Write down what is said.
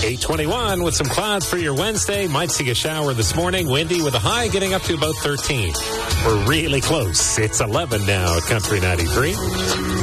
8:21 with some clouds for your Wednesday. Might see a shower this morning. Windy with a high getting up to about 13. We're really close. It's 11 now at Country 93.